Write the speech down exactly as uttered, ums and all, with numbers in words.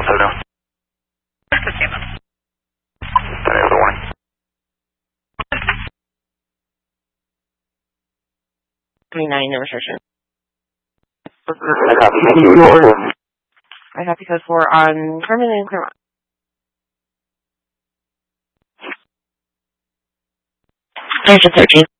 seven now. Sorry, other warning. twenty-nine, no restriction. I copy. Thank you. Your order. I copy code four on Herman and Claremont. Station thirteen.